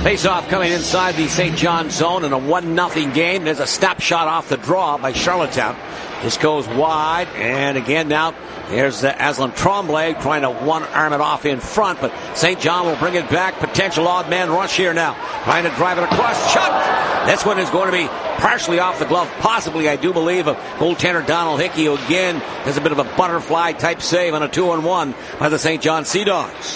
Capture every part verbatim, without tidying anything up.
Face-off coming inside the Saint John zone in a one nothing game. There's a stop shot off the draw by Charlottetown. This goes wide, and again now here's uh, Aslan Tremblay trying to one-arm it off in front, but Saint John will bring it back. Potential odd man rush here now. Trying to drive it across. Chuck! This one is going to be partially off the glove, possibly, I do believe, of goaltender Donald Hickey, who again has a bit of a butterfly-type save on a two on one by the Saint John Sea Dogs.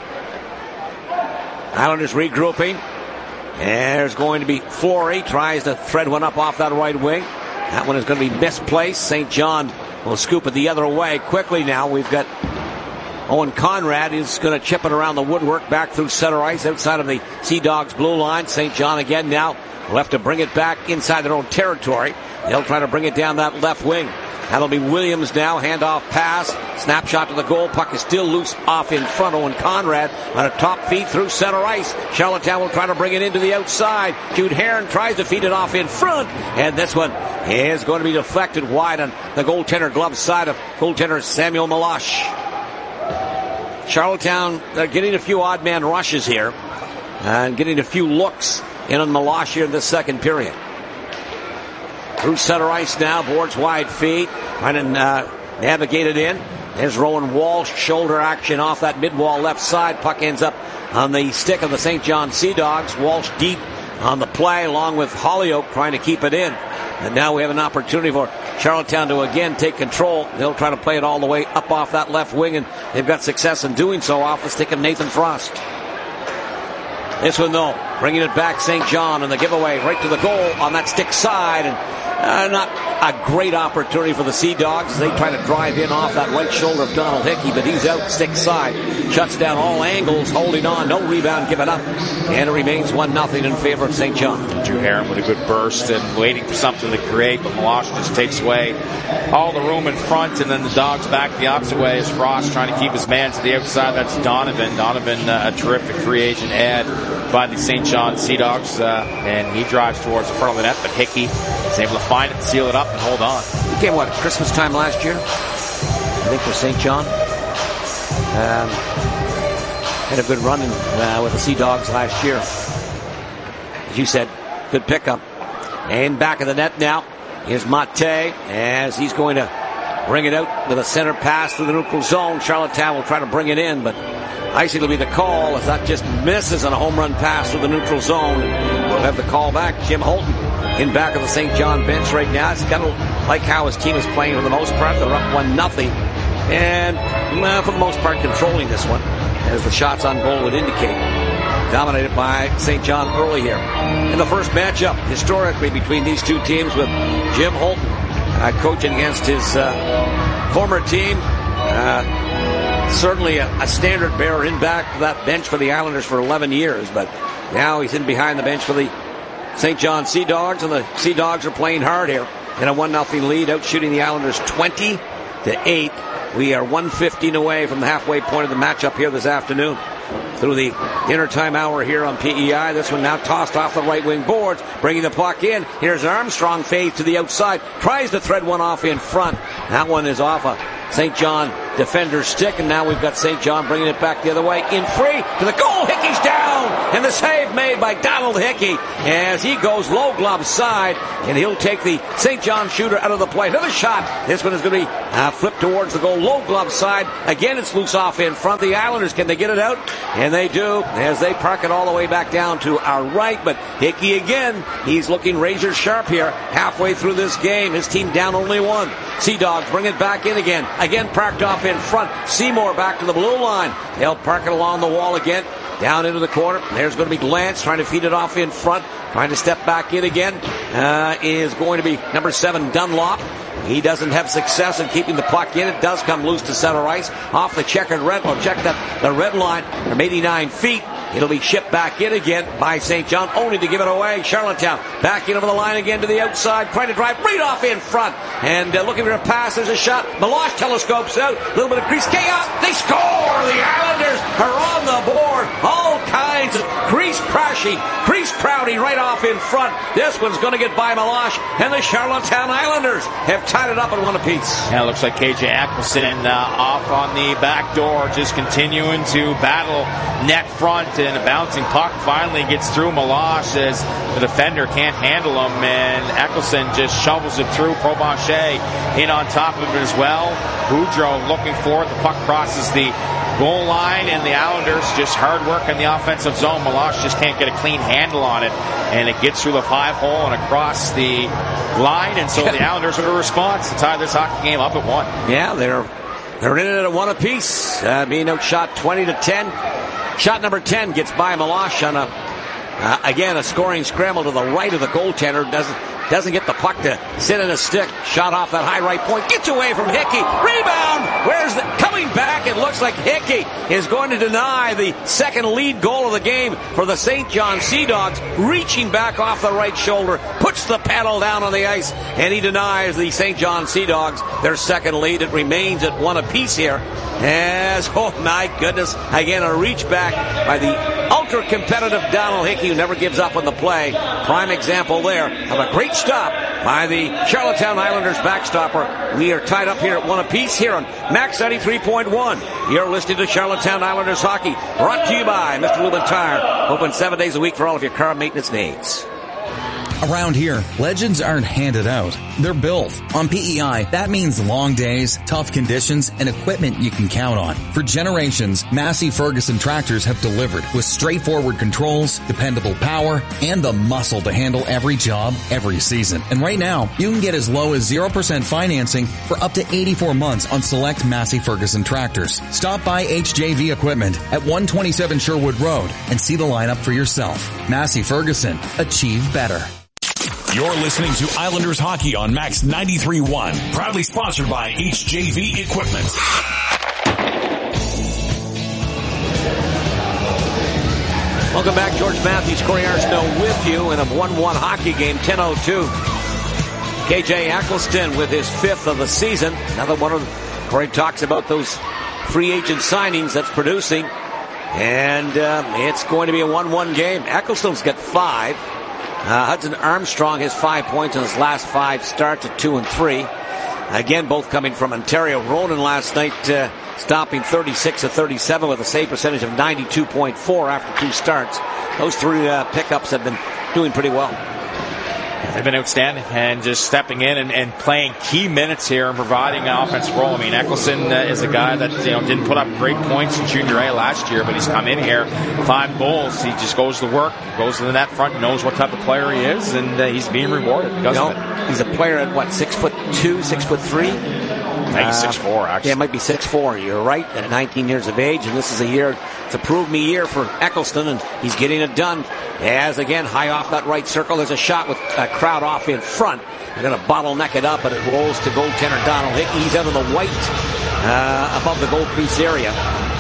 Islanders regrouping. There's going to be Fleury. Tries to thread one up off that right wing. That one is going to be misplaced. Saint John will scoop it the other way quickly now. We've got Owen Conrad is going to chip it around the woodwork back through center ice outside of the Sea Dogs blue line. Saint John again now left to bring it back inside their own territory. They'll try to bring it down that left wing. That'll be Williams now. Handoff pass. Snapshot to the goal. Puck is still loose off in front. Owen Conrad on a top feed through center ice. Charlottetown will try to bring it into the outside. Jude Heron tries to feed it off in front. And this one is going to be deflected wide on the goaltender glove side of goaltender Samuel Meloche. Charlottetown, they're getting a few odd man rushes here. And getting a few looks in on Meloche here in the second period. Through center ice now, boards wide feet, trying to uh, navigate it in. There's Rowan Walsh, shoulder action off that mid-wall left side. Puck ends up on the stick of the Saint John Sea Dogs. Walsh deep on the play, along with Hollyoak trying to keep it in. And now we have an opportunity for Charlottetown to again take control. They'll try to play it all the way up off that left wing, and they've got success in doing so off the stick of Nathan Frost. This one, though, bringing it back, Saint John, and the giveaway right to the goal on that stick side. And uh, not a great opportunity for the Sea Dogs. They try to drive in off that right shoulder of Donald Hickey, but he's out stick side. Shuts down all angles, holding on. No rebound given up. And it remains one nothing in favor of Saint John. Drew Heron with a good burst and waiting for something to create, but Meloche just takes away all the room in front, and then the Dogs back the opposite way as Frost trying to keep his man to the outside. That's Donovan. Donovan, uh, a terrific free agent add by the Saint John Sea Dogs, uh, and he drives towards the front of the net, but Hickey is able to find it, seal it up, and hold on. He came, what, Christmas time last year? I think for Saint John. Um, had a good run in, uh, with the Sea Dogs last year. As you said, good pickup. And back of the net now. Here's Mate as he's going to bring it out with a center pass through the neutral zone. Charlottetown will try to bring it in, but icing will be the call if that just misses on a home run pass through the neutral zone. We'll have the call back. Jim Holton in back of the Saint John bench right now. It's kind of like how his team is playing for the most part. They're up one nothing, and well, for the most part controlling this one, as the shots on goal would indicate. Dominated by Saint John early here. In the first matchup, historically, between these two teams, with Jim Holton uh, coaching against his uh, former team. Uh, certainly a, a standard bearer in back of that bench for the Islanders for eleven years, but now he's in behind the bench for the Saint John Sea Dogs, and the Sea Dogs are playing hard here in a one nothing lead, out shooting the Islanders twenty to eight. We are one fifteen away from the halfway point of the matchup here this afternoon. Through the inner time hour here on P E I. This one now tossed off the right wing boards, bringing the puck in. Here's Armstrong, fades to the outside, tries to thread one off in front. That one is off a Saint John defender's stick, and now we've got Saint John bringing it back the other way. In free to the goal. Hickey's down, and the save made by Donald Hickey as he goes low glove side, and he'll take the Saint John shooter out of the play. Another shot. This one is going to be uh, flipped towards the goal, low glove side. Again, it's loose off in front. The Islanders, can they get it out? And they do, as they park it all the way back down to our right. But Hickey again, he's looking razor sharp here halfway through this game. His team down only one. Sea Dogs bring it back in again. Again parked off in front. Seymour back to the blue line. They'll park it along the wall again. Down into the corner. There's going to be Glantz trying to feed it off in front. Trying to step back in again. Uh, is going to be number seven, Dunlop. He doesn't have success in keeping the puck in. It does come loose to center ice. Off the checkered red line. Check that, the red line from eighty-nine feet. It'll be shipped back in again by Saint John, only to give it away. Charlottetown back in over the line again to the outside, trying to drive right off in front. And uh, looking for a pass. There's a shot. Meloche telescopes out. A little bit of crease chaos. They score! The Islanders are on the board. All kinds of crease crashing, crease crowding right off in front. This one's going to get by Meloche, and the Charlottetown Islanders have tied it up at one apiece. Yeah, it looks like K J Ackleson uh, off on the back door, just continuing to battle net front and a bouncing puck finally gets through Meloche as the defender can't handle him, and Eccleston just shovels it through. Provencher in on top of it as well. Boudreau looking for it. The puck crosses the goal line, and the Islanders just hard work in the offensive zone. Meloche just can't get a clean handle on it, and it gets through the five hole and across the line, and so the Islanders with a response to tie this hockey game up at one. Yeah, they're they're in it at one apiece, uh, being outshot twenty to ten. Shot number ten gets by Meloche on a uh, again a scoring scramble to the right of the goaltender. Doesn't doesn't get the puck to sit in a stick. Shot off that high right point. Gets away from Hickey. Rebound. Where's the coming back? It looks like Hickey is going to deny the second lead goal of the game for the Saint John Sea Dogs. Reaching back off the right shoulder, puts the paddle down on the ice, and he denies the Saint John Sea Dogs their second lead. It remains at one apiece here. As, oh my goodness, again a reach back by the ultra-competitive Donald Hickey, who never gives up on the play. Prime example there of a great stop by the Charlottetown Islanders backstopper. We are tied up here at one apiece here on Max ninety-three point one. You're listening to Charlottetown Islanders hockey, brought to you by Mister Lubin Tire. Open seven days a week for all of your car maintenance needs. Around here, legends aren't handed out. They're built. On P E I, that means long days, tough conditions, and equipment you can count on. For generations, Massey Ferguson tractors have delivered with straightforward controls, dependable power, and the muscle to handle every job, every season. And right now, you can get as low as zero percent financing for up to eighty-four months on select Massey Ferguson tractors. Stop by H J V Equipment at one twenty-seven Sherwood Road and see the lineup for yourself. Massey Ferguson. Achieve better. You're listening to Islanders Hockey on Max ninety-three point one. Proudly sponsored by H J V Equipment. Welcome back. George Matthews, Corey Arsenault with you in a one one hockey game, ten oh two. K J Eccleston with his fifth of the season. Another one of Corey talks about those free agent signings that's producing. And uh, it's going to be a one one game. Eccleston's got five. Uh, Hudson Armstrong has five points in his last five starts at two and three. Again, both coming from Ontario. Ronan last night uh, stopping thirty-six of thirty-seven with a save percentage of ninety-two point four after two starts. Those three uh, pickups have been doing pretty well. They've been outstanding and just stepping in and, and playing key minutes here and providing an offensive role. I mean, Eccleston uh, is a guy that, you know, didn't put up great points in junior A last year, but he's come in here, five goals. He just goes to work, goes to the net front, knows what type of player he is, and uh, he's being rewarded because you know, of it. He's a player at, what, six foot two, six foot three? I think he's six four, actually. Yeah, it might be six four. You're right, at nineteen years of age, and this is a year, it's a prove-me year for Eccleston, and he's getting it done. As, again, high off that right circle, there's a shot with a crowd off in front. They're going to bottleneck it up, but it rolls to goaltender Donald Hickey. He's out of the white uh, above the goal crease area.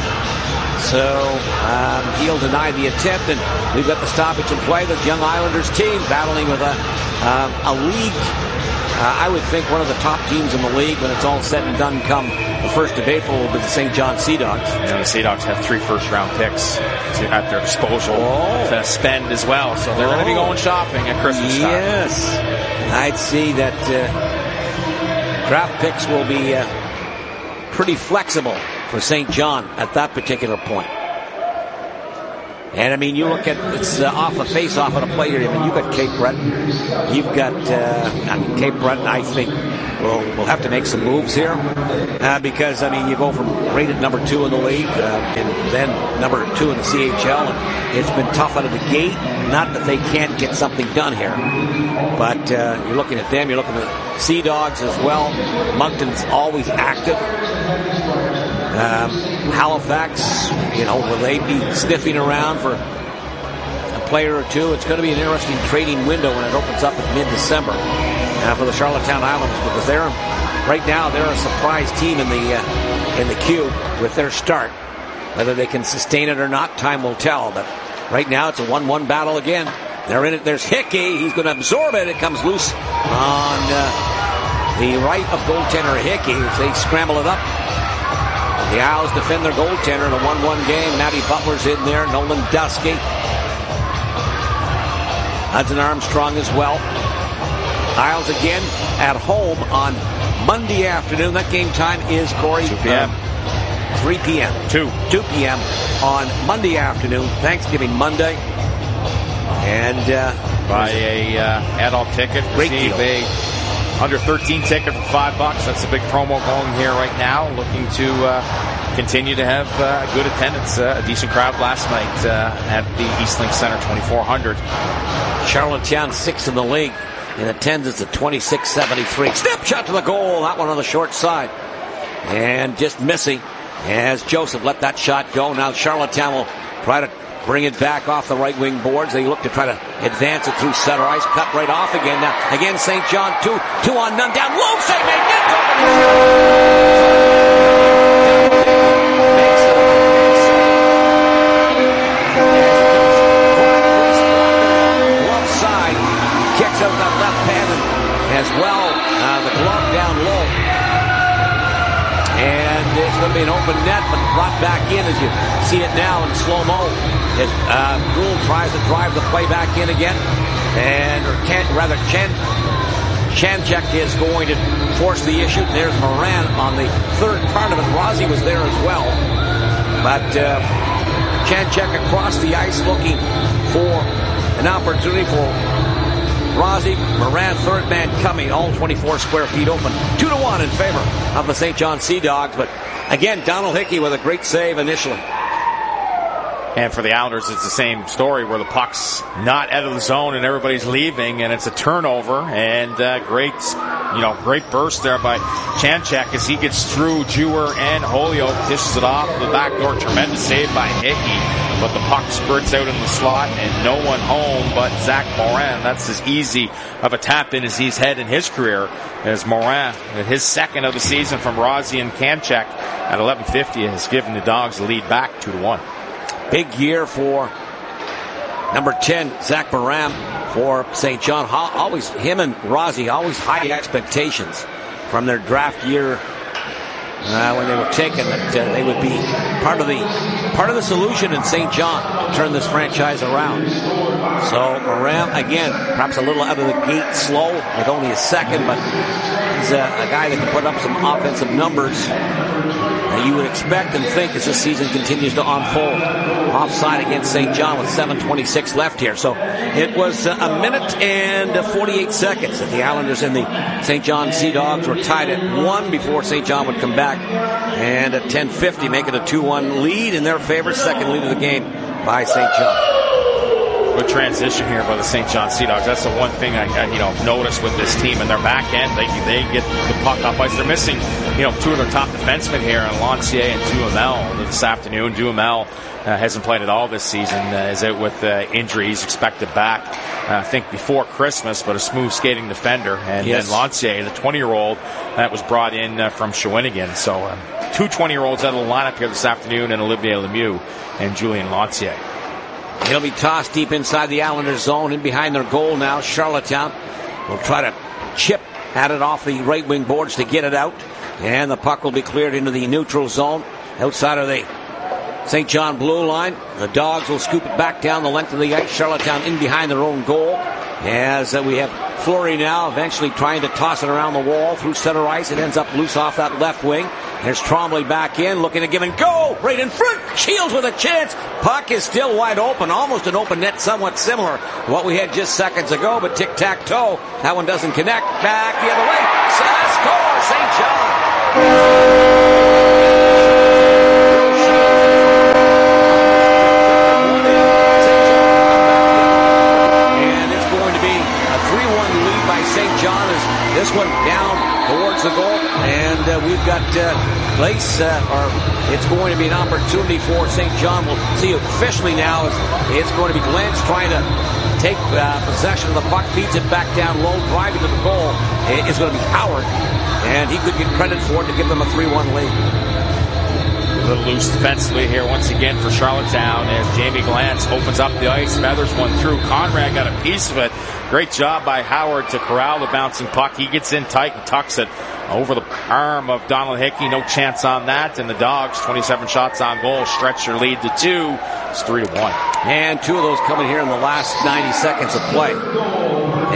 So um, he'll deny the attempt, and we've got the stoppage in play. The Young Islanders team battling with a, um, a league. Uh, I would think one of the top teams in the league when it's all said and done come the first of April will be the Saint John Sea Dogs. You know, the Sea Dogs have three first-round picks to, at their disposal oh. to spend as well, so they're oh. going to be going shopping at Christmas time. Yes. I'd see that uh, draft picks will be uh, pretty flexible for Saint John at that particular point. And, I mean, you look at, it's uh, off the face-off of the player. I mean, you've got Cape Breton. You've got, uh, I mean, Cape Breton, I think, will will have to make some moves here. Uh, because, I mean, you go from rated number two in the league, uh, and then number two in the C H L, and it's been tough out of the gate. Not that they can't get something done here. But uh, you're looking at them. You're looking at Sea Dogs as well. Moncton's always active. Um, Halifax, you know, will they be sniffing around for a player or two? It's going to be an interesting trading window when it opens up in mid-December uh, for the Charlottetown Islanders, because they're right now they're a surprise team in the uh, in the queue with their start. Whether they can sustain it or not, time will tell. But right now it's a one one battle again. They're in it. There's Hickey. He's going to absorb it. It comes loose on uh, the right of goaltender Hickey as they scramble it up. The Isles defend their goaltender in a one one game. Matty Butler's in there. Nolan Dusky. Hudson Armstrong as well. Isles again at home on Monday afternoon. That game time is, Corey, two p.m. three p.m. two. two p.m. on Monday afternoon, Thanksgiving Monday. And uh, buy a uh, adult ticket. Great Receive deal. a under thirteen ticket for five bucks. That's a big promo going here right now. Looking to uh, continue to have uh, good attendance. Uh, a decent crowd last night uh, at the Eastlink Center, twenty-four hundred. Charlottetown sixth in the league in attendance at twenty-six seventy-three. Step shot to the goal. That one on the short side. And just missing as Joseph let that shot go. Now Charlottetown will try to bring it back off the right wing boards. They look to try to advance it through center ice. Cut right off again. Now again Saint John, two, two on none down. Low save made. Gets open. Left side. Kicks out that left hand as well. Uh, the glove down low. And it's going to be an open net, but brought back in as you see it now in slow-mo. It, uh, Gould tries to drive the play back in again. And, or can't, rather, Chen, Chanchek is going to force the issue. There's Moran on the third part of it. Rossi was there as well. But uh, Chanchek across the ice looking for an opportunity for Rossi. Moran, third man coming, all twenty-four square feet open. Two to one in favor of the Saint John Sea Dogs. But again, Donald Hickey with a great save initially. And for the Islanders, it's the same story where the puck's not out of the zone and everybody's leaving, and it's a turnover. And uh, great, you know, great burst there by Chanchek as he gets through Jewer and Holyoke, dishes it off the back door. Tremendous save by Hickey, but the puck spurts out in the slot and no one home but Zach Morin. That's as easy of a tap in as he's had in his career, as Morin, at his second of the season from Rossi and Chanchek at eleven fifty, has given the Dogs the lead back two to one. Big year for number ten, Zach Morin, for Saint John. Always, him and Rossi, always high expectations from their draft year uh, when they were taken, that uh, they would be part of the part of the solution in Saint John to turn this franchise around. So Morin, again, perhaps a little out of the gate slow with only a second, but he's a, a guy that can put up some offensive numbers that you would expect and think as this season continues to unfold. Offside against Saint John with seven twenty-six left here. So it was a minute and forty-eight seconds that the Islanders and the Saint John Sea Dogs were tied at one before Saint John would come back. And at ten fifty, make it a two one lead in their favor. Second lead of the game by Saint John. Good transition here by the Saint John Sea Dogs. That's the one thing I, I you know noticed with this team in their back end. They they get the puck up ice. They're missing you know two of their top defensemen here, and Lancier and Duhamel this afternoon. Duhamel uh, hasn't played at all this season. Uh, is out with uh, injuries, expected back uh, I think before Christmas, but a smooth skating defender. And yes. then Lancier, the twenty-year-old that was brought in uh, from Shawinigan. So um, two twenty-year-olds out of the lineup here this afternoon, and Olivier Lemieux and Julien Lancier. He'll be tossed deep inside the Islanders zone, in behind their goal now. Charlottetown will try to chip at it off the right wing boards to get it out. And the puck will be cleared into the neutral zone outside of the Saint John blue line. The Dogs will scoop it back down the length of the ice. Charlottetown in behind their own goal. As uh, we have Fleury now eventually trying to toss it around the wall through center ice. It ends up loose off that left wing. There's Trombley back in, looking to give and go. Right in front. Shields with a chance. Puck is still wide open. Almost an open net, somewhat similar to what we had just seconds ago. But tic-tac-toe. That one doesn't connect. Back the other way. Score, Saint John. And it's going to be a three one lead by Saint John as this one down towards the goal. And uh, we've got uh, place, uh, or it's going to be an opportunity for Saint John. We'll see officially now. It's going to be Glantz trying to take uh, possession of the puck, feeds it back down low, driving to the goal. It's going to be Howard, and he could get credit for it to give them a three one lead. A little loose defensively here once again for Charlottetown as Jamie Glantz opens up the ice, feathers one through. Conrad got a piece of it. Great job by Howard to corral the bouncing puck. He gets in tight and tucks it over the arm of Donald Hickey. No chance on that. And the Dogs, twenty-seven shots on goal, stretch their lead to two. It's three to one. And two of those coming here in the last ninety seconds of play. As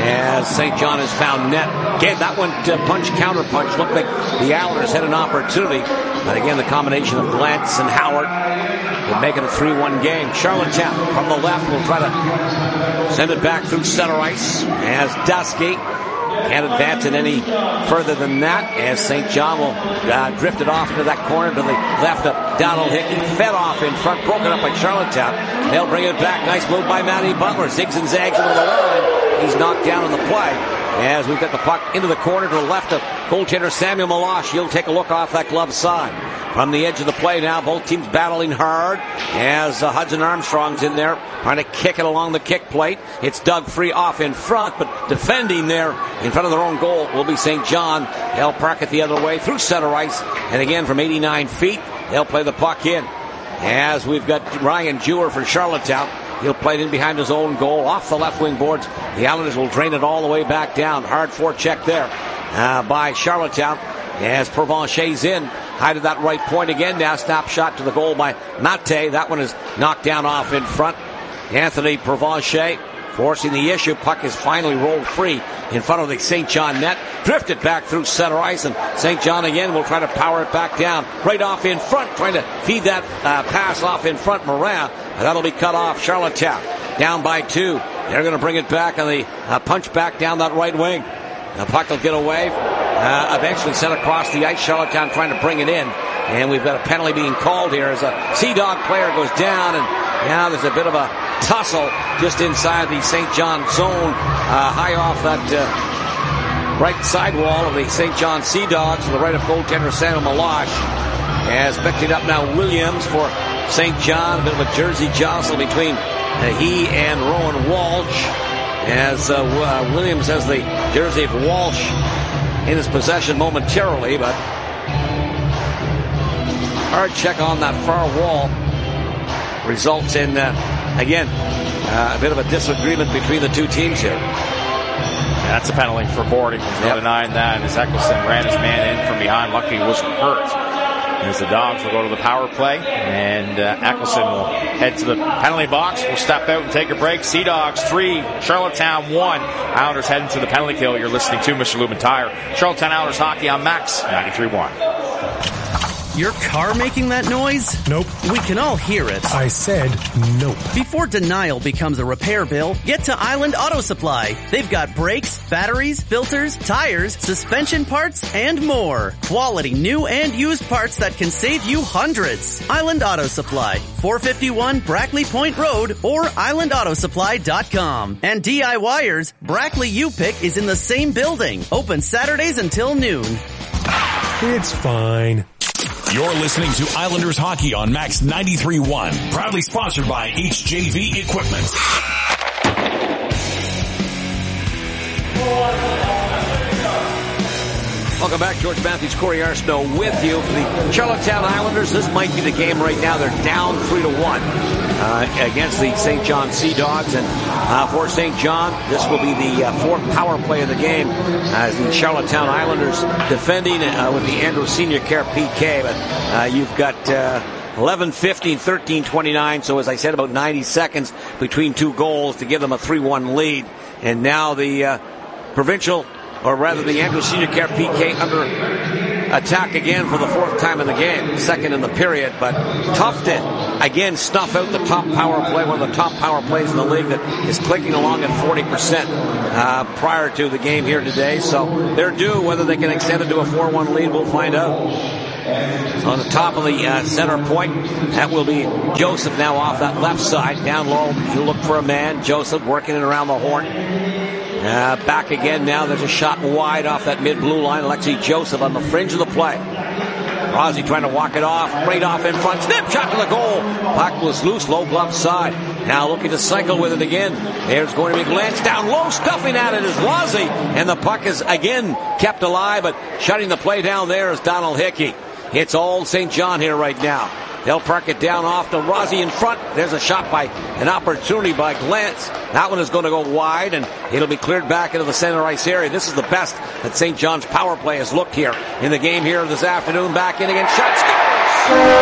as Saint John has found net. Again, that one uh, punch, counter punch. Looked like the Islanders had an opportunity. But again, the combination of Glantz and Howard would make it a three one game. Charlottetown from the left will try to send it back through center ice as Dusky can't advance it any further than that, as Saint John will uh, drift it off into that corner to the left of Donald Hickey. Fed off in front, broken up by Charlottetown. They'll bring it back. Nice move by Matty Butler. Zigs and zags into the line. He's knocked down on the play. As we've got the puck into the corner to the left of goaltender Samuel Meloche. He'll take a look off that glove side. From the edge of the play now, both teams battling hard as uh, Hudson Armstrong's in there trying to kick it along the kick plate. It's dug free off in front, but defending there in front of their own goal will be Saint John. They'll park it the other way through center ice, and again from eighty-nine feet, they'll play the puck in. As we've got Ryan Jewer for Charlottetown. He'll play it in behind his own goal, off the left wing boards. The Islanders will drain it all the way back down. Hard forecheck there uh, by Charlottetown. As Provencher's in, high to that right point again. Now snap shot to the goal by Mate. That one is knocked down off in front. Anthony Provencher forcing the issue. Puck is finally rolled free in front of the Saint John net. Drifted back through center ice, and Saint John again will try to power it back down. Right off in front, trying to feed that uh, pass off in front. Morin, that'll be cut off. Charlottetown down by two. They're going to bring it back on the uh, punch back down that right wing. The puck will get away. Uh, eventually sent across the ice. Charlottetown trying to bring it in. And we've got a penalty being called here as a Sea Dog player goes down, and now there's a bit of a tussle just inside the Saint John zone, uh, high off that uh, right sidewall of the Saint John Sea Dogs to the right of goaltender Samuel Meloche. As picked it up now Williams for Saint John. A bit of a jersey jostle between uh, he and Rowan Walsh. As uh, uh, Williams has the jersey of Walsh in his possession momentarily, but hard check on that far wall results in, uh, again, uh, a bit of a disagreement between the two teams here. Yeah, that's a penalty for boarding. There's no yep. denying that. As Eccleston ran his man in from behind, luckily he wasn't hurt. As the Dogs will go to the power play, and uh, Eccleston will head to the penalty box. We'll step out and take a break. Sea Dogs three, Charlottetown one. Islanders heading to the penalty kill. You're listening to Mister Lubin Tire. Charlottetown Islanders hockey on Max ninety-three point one. Your car making that noise? Nope. We can all hear it. I said nope. Before denial becomes a repair bill, get to Island Auto Supply. They've got brakes, batteries, filters, tires, suspension parts, and more. Quality new and used parts that can save you hundreds. Island Auto Supply, four fifty-one Brackley Point Road or island auto supply dot com. And DIYers, Brackley U-Pick is in the same building. Open Saturdays until noon. It's fine. You're listening to Islanders Hockey on Max ninety-three point one. Proudly sponsored by H J V Equipment. Welcome back. George Matthews, Corey Arsenault with you for the Charlottetown Islanders. This might be the game right now. They're down three to one uh, against the Saint John Sea Dogs, and uh, for Saint John, this will be the uh, fourth power play of the game as the Charlottetown Islanders defending uh, with the Andrew Senior Care P K. But uh, you've got uh, eleven fifteen, thirteen twenty-nine. So as I said, about ninety seconds between two goals to give them a three one lead. And now the uh, provincial, or rather the Andrew Senior Care P K under attack again for the fourth time in the game, second in the period, but tough to again snuff out the top power play, one of the top power plays in the league that is clicking along at forty percent uh, prior to the game here today. So they're due. Whether they can extend it to a four one lead, we'll find out. On the top of the uh, center point, that will be Joseph now off that left side. Down low, he'll look for a man. Joseph working it around the horn. Uh, back again now. There's a shot wide off that mid-blue line. Alexi Joseph on the fringe of the play. Rossi trying to walk it off. Right off in front. Snip shot to the goal. Puck was loose, low glove side. Now looking to cycle with it again. There's going to be Glantz down low. Stuffing at it is Rossi. And the puck is again kept alive, but shutting the play down there is Donald Hickey. It's all Saint John here right now. They'll park it down off to Rossi in front. There's a shot by, an opportunity by Glantz. That one is going to go wide, and it'll be cleared back into the center ice area. This is the best that Saint John's power play has looked here in the game here this afternoon. Back in again. Shot scores!